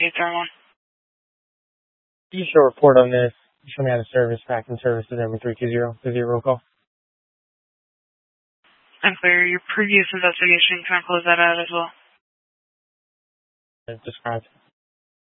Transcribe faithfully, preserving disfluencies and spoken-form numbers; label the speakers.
Speaker 1: eight seven one.
Speaker 2: You should report on this. Show me out of service, back in service to number three two zero. Is your roll call?
Speaker 1: Unclear. Your previous investigation, can I close that out as well?
Speaker 2: As described.